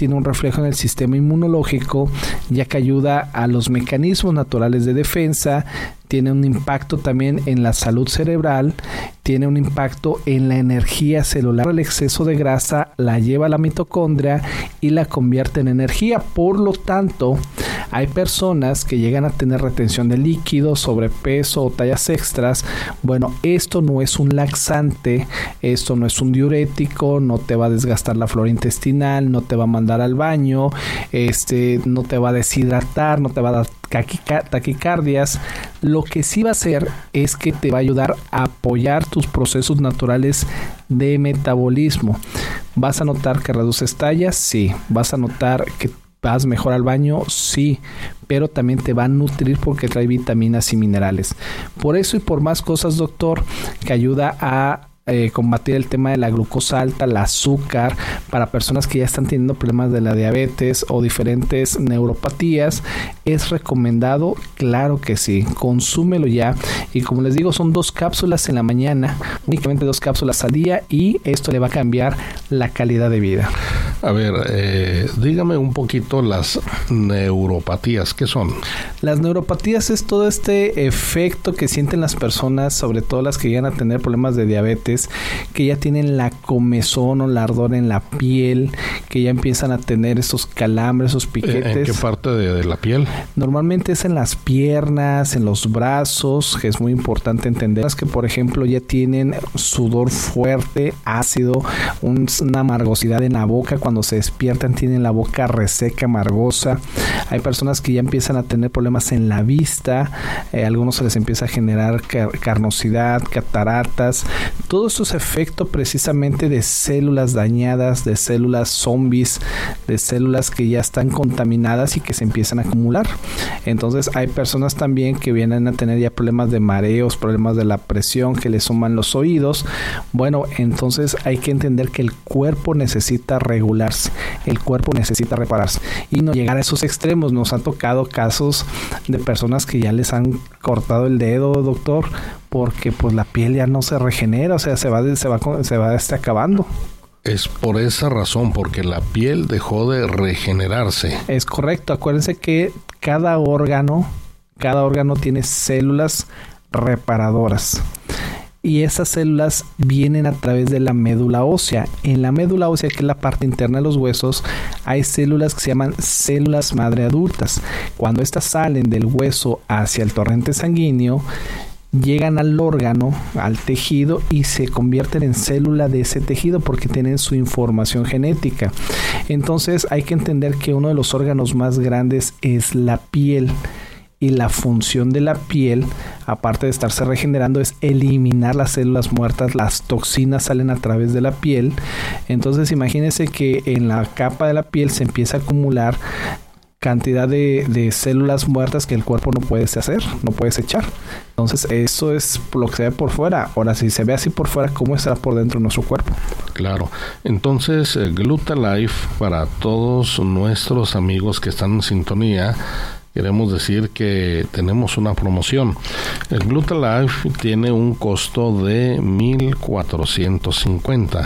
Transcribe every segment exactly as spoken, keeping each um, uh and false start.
tiene un reflejo en el sistema inmunológico, ya que ayuda a los mecanismos naturales de defensa, tiene un impacto también en la salud cerebral, tiene un impacto en la energía celular. El exceso de grasa la lleva a la mitocondria y la convierte en energía. Por lo tanto, hay personas que llegan a tener retención de líquidos, sobrepeso o tallas extras. Bueno, esto no es un laxante, esto no es un diurético, no te va a desgastar la flora intestinal, no te va a mandar al baño, este, no te va a deshidratar, no te va a dar taquicardias. Lo que sí va a hacer es que te va a ayudar a apoyar tus procesos naturales de metabolismo. ¿Vas a notar que reduces tallas? Sí. ¿Vas a notar que vas mejor al baño? Sí. Pero también te va a nutrir porque trae vitaminas y minerales. Por eso y por más cosas, doctor, que ayuda a Eh, combatir el tema de la glucosa alta, el azúcar, para personas que ya están teniendo problemas de la diabetes o diferentes neuropatías. ¿Es recomendado? Claro que sí, consúmelo ya. Y como les digo, son dos cápsulas en la mañana, únicamente dos cápsulas al día, y esto le va a cambiar la calidad de vida. A ver, eh, dígame un poquito las neuropatías, ¿qué son? Las neuropatías es todo este efecto que sienten las personas, sobre todo las que llegan a tener problemas de diabetes, que ya tienen la comezón o la ardor en la piel, que ya empiezan a tener esos calambres, esos piquetes. ¿En qué parte de, de la piel? Normalmente es en las piernas, en los brazos, que es muy importante entender. Es que, por ejemplo, ya tienen sudor fuerte, ácido, un, una amargosidad en la boca. Cuando se despiertan tienen la boca reseca, amargosa. Hay personas que ya empiezan a tener problemas en la vista. Eh, a algunos se les empieza a generar car- carnosidad, cataratas. Todo esto es efecto precisamente de células dañadas, de células zombies, de células que ya están contaminadas y que se empiezan a acumular. Entonces hay personas también que vienen a tener ya problemas de mareos, problemas de la presión, que les suman los oídos. Bueno, entonces hay que entender que el cuerpo necesita regularse, el cuerpo necesita repararse y no llegar a esos extremos. Nos han tocado casos de personas que ya les han cortado el dedo, doctor, porque pues la piel ya no se regenera, o sea, se va se va se va este, acabando. Es por esa razón, porque la piel dejó de regenerarse. Es correcto. Acuérdense que cada órgano, cada órgano tiene células reparadoras. Y esas células vienen a través de la médula ósea. En la médula ósea, que es la parte interna de los huesos, hay células que se llaman células madre adultas. Cuando estas salen del hueso hacia el torrente sanguíneo, llegan al órgano, al tejido, y se convierten en célula de ese tejido porque tienen su información genética. Entonces hay que entender que uno de los órganos más grandes es la piel. Y la función de la piel, aparte de estarse regenerando, es eliminar las células muertas. Las toxinas salen a través de la piel. Entonces imagínense que en la capa de la piel se empieza a acumular cantidad de, de células muertas que el cuerpo no puede deshacer, no puede desechar. Entonces eso es lo que se ve por fuera. Ahora, si se ve así por fuera, ¿cómo estará por dentro de nuestro cuerpo? Claro. Entonces, eh, Glutalife, para todos nuestros amigos que están en sintonía, queremos decir que tenemos una promoción. El Glutalife tiene un costo de mil cuatrocientos cincuenta.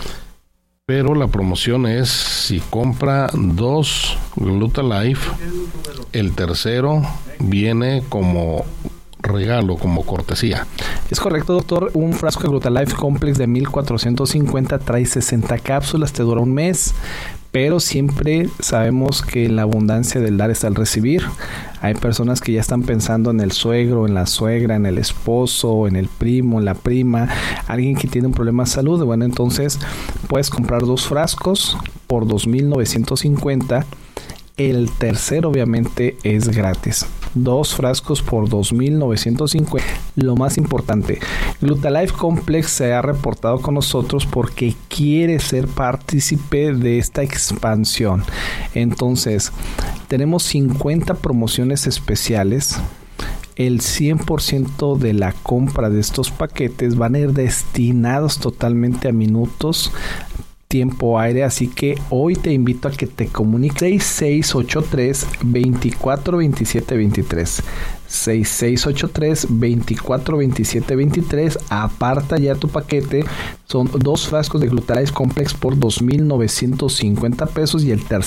Pero la promoción es si compra dos Glutalife, el tercero viene como regalo, como cortesía. Es correcto, doctor. Un frasco de Glutalife Complex de mil cuatrocientos cincuenta trae sesenta cápsulas, te dura un mes. Pero siempre sabemos que la abundancia del dar está al recibir. Hay personas que ya están pensando en el suegro, en la suegra, en el esposo, en el primo, en la prima, alguien que tiene un problema de salud. Bueno, entonces puedes comprar dos frascos por dos mil novecientos cincuenta. El tercero obviamente es gratis. Dos frascos por dos mil novecientos cincuenta. Lo más importante, Glutalife Complex se ha reportado con nosotros porque quiere ser partícipe de esta expansión. Entonces, tenemos cincuenta promociones especiales. El cien por ciento de la compra de estos paquetes van a ir destinados totalmente a minutos, tiempo aire, así que hoy te invito a que te comuniques seis seis ocho tres, veinticuatro veintisiete veintitrés. seis seis ocho tres, veinticuatro veintisiete veintitrés. Aparta ya tu paquete. Son dos frascos de Glutalife Complex por dos mil novecientos cincuenta pesos y el tercer